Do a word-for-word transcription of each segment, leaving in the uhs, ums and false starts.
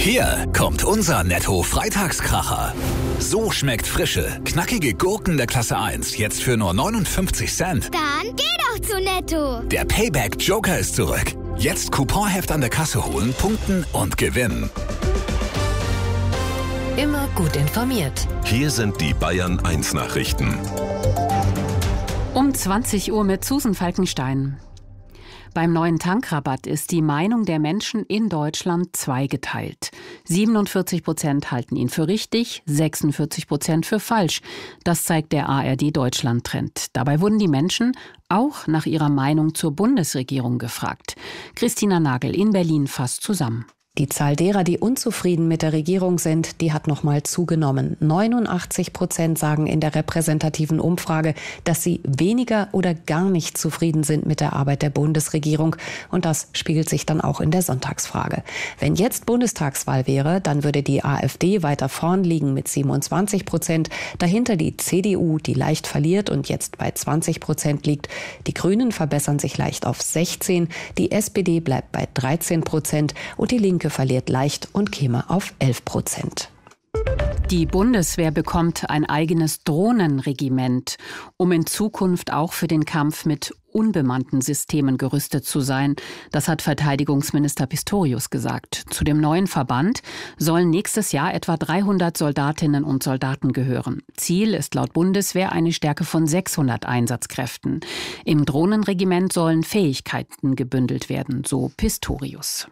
Hier kommt unser Netto-Freitagskracher. So schmeckt frische, knackige Gurken der Klasse eins jetzt für nur neunundfünfzig Cent. Dann geh doch zu Netto. Der Payback-Joker ist zurück. Jetzt Couponheft an der Kasse holen, punkten und gewinnen. Immer gut informiert. Hier sind die Bayern eins Nachrichten. Um zwanzig Uhr mit Susan Falkenstein. Beim neuen Tankrabatt ist die Meinung der Menschen in Deutschland zweigeteilt. siebenundvierzig Prozent halten ihn für richtig, sechsundvierzig Prozent für falsch. Das zeigt der A R D-Deutschland-Trend. Dabei wurden die Menschen auch nach ihrer Meinung zur Bundesregierung gefragt. Christina Nagel in Berlin fasst zusammen. Die Zahl derer, die unzufrieden mit der Regierung sind, die hat nochmal zugenommen. neunundachtzig Prozent sagen in der repräsentativen Umfrage, dass sie weniger oder gar nicht zufrieden sind mit der Arbeit der Bundesregierung. Und das spiegelt sich dann auch in der Sonntagsfrage. Wenn jetzt Bundestagswahl wäre, dann würde die AfD weiter vorn liegen mit siebenundzwanzig Prozent. Dahinter die C D U, die leicht verliert und jetzt bei zwanzig Prozent liegt. Die Grünen verbessern sich leicht auf sechzehn. Die S P D bleibt bei dreizehn Prozent und die Linke verliert leicht und käme auf elf Prozent. Die Bundeswehr bekommt ein eigenes Drohnenregiment, um in Zukunft auch für den Kampf mit unbemannten Systemen gerüstet zu sein. Das hat Verteidigungsminister Pistorius gesagt. Zu dem neuen Verband sollen nächstes Jahr etwa dreihundert Soldatinnen und Soldaten gehören. Ziel ist laut Bundeswehr eine Stärke von sechshundert Einsatzkräften. Im Drohnenregiment sollen Fähigkeiten gebündelt werden, so Pistorius.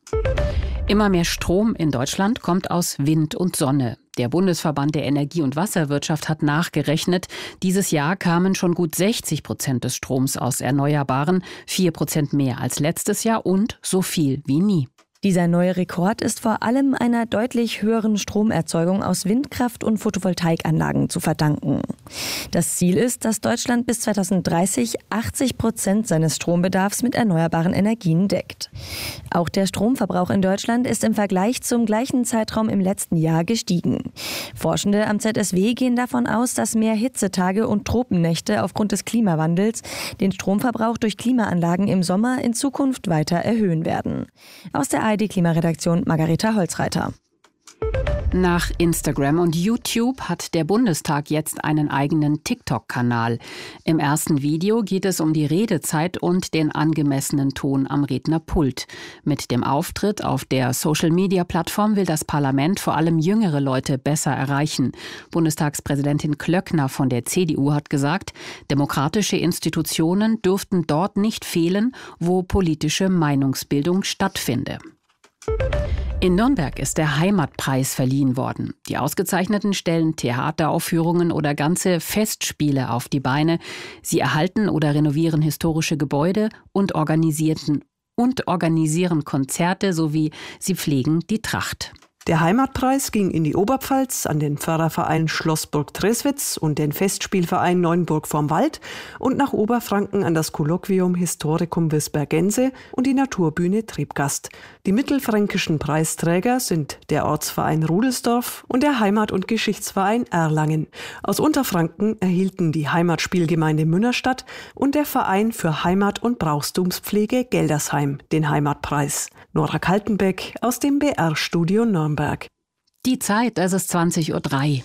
Immer mehr Strom in Deutschland kommt aus Wind und Sonne. Der Bundesverband der Energie- und Wasserwirtschaft hat nachgerechnet. Dieses Jahr kamen schon gut sechzig Prozent des Stroms aus Erneuerbaren, vier Prozent mehr als letztes Jahr und so viel wie nie. Dieser neue Rekord ist vor allem einer deutlich höheren Stromerzeugung aus Windkraft- und Photovoltaikanlagen zu verdanken. Das Ziel ist, dass Deutschland bis zweitausenddreißig achtzig Prozent seines Strombedarfs mit erneuerbaren Energien deckt. Auch der Stromverbrauch in Deutschland ist im Vergleich zum gleichen Zeitraum im letzten Jahr gestiegen. Forschende am Z S W gehen davon aus, dass mehr Hitzetage und Tropennächte aufgrund des Klimawandels den Stromverbrauch durch Klimaanlagen im Sommer in Zukunft weiter erhöhen werden. Aus der A R D-Klimaredaktion Margareta Holzreiter. Nach Instagram und YouTube hat der Bundestag jetzt einen eigenen TikTok-Kanal. Im ersten Video geht es um die Redezeit und den angemessenen Ton am Rednerpult. Mit dem Auftritt auf der Social-Media-Plattform will das Parlament vor allem jüngere Leute besser erreichen. Bundestagspräsidentin Klöckner von der C D U hat gesagt, demokratische Institutionen dürften dort nicht fehlen, wo politische Meinungsbildung stattfinde. In Nürnberg ist der Heimatpreis verliehen worden. Die Ausgezeichneten stellen Theateraufführungen oder ganze Festspiele auf die Beine. Sie erhalten oder renovieren historische Gebäude und organisierten und organisieren Konzerte sowie sie pflegen die Tracht. Der Heimatpreis ging in die Oberpfalz an den Förderverein Schlossburg Treswitz und den Festspielverein Neuenburg vorm Wald und nach Oberfranken an das Kolloquium Historicum Visbergense und die Naturbühne Trebgast. Die mittelfränkischen Preisträger sind der Ortsverein Rudelsdorf und der Heimat- und Geschichtsverein Erlangen. Aus Unterfranken erhielten die Heimatspielgemeinde Münnerstadt und der Verein für Heimat- und Brauchtumspflege Geldersheim den Heimatpreis. Nora Kaltenbeck aus dem B R-Studio Nürnberg. Die Zeit, es ist zwanzig Uhr drei.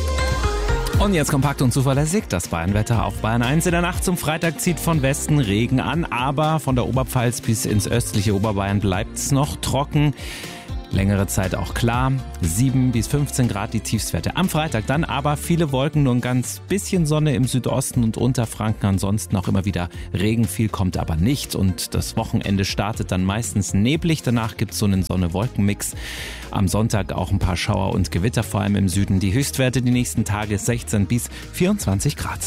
Und jetzt kompakt und zuverlässig das Bayernwetter auf Bayern eins. In der Nacht zum Freitag zieht von Westen Regen an, aber von der Oberpfalz bis ins östliche Oberbayern bleibt es noch trocken. Längere Zeit auch klar, sieben bis fünfzehn Grad die Tiefstwerte am Freitag. Dann aber viele Wolken, nur ein ganz bisschen Sonne im Südosten und Unterfranken. Ansonsten auch immer wieder Regen, viel kommt aber nicht. Und das Wochenende startet dann meistens neblig. Danach gibt es so einen Sonne-Wolken-Mix. Am Sonntag auch ein paar Schauer und Gewitter, vor allem im Süden. Die Höchstwerte die nächsten Tage sechzehn bis vierundzwanzig Grad.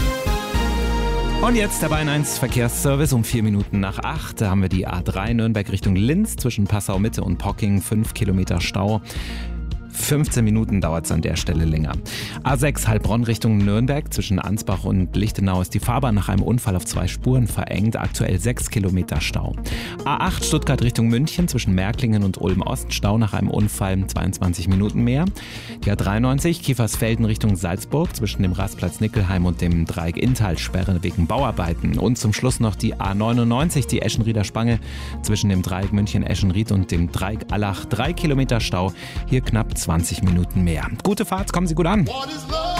Und jetzt der Bayern eins Verkehrsservice um vier Minuten nach acht. Da haben wir die A drei Nürnberg Richtung Linz zwischen Passau Mitte und Pocking. Fünf Kilometer Stau. fünfzehn Minuten dauert es an der Stelle länger. A sechs Heilbronn Richtung Nürnberg. Zwischen Ansbach und Lichtenau ist die Fahrbahn nach einem Unfall auf zwei Spuren verengt. Aktuell sechs Kilometer Stau. A acht Stuttgart Richtung München. Zwischen Märklingen und Ulm Ost. Stau nach einem Unfall, zweiundzwanzig Minuten mehr. Die A dreiundneunzig Kiefersfelden Richtung Salzburg. Zwischen dem Rastplatz Nickelheim und dem Dreieck Inntal Sperre wegen Bauarbeiten. Und zum Schluss noch die A neunundneunzig, die Eschenrieder Spange. Zwischen dem Dreieck München-Eschenried und dem Dreieck Allach. Drei Kilometer Stau. Hier knapp zwanzig Minuten mehr. Gute Fahrt, kommen Sie gut an.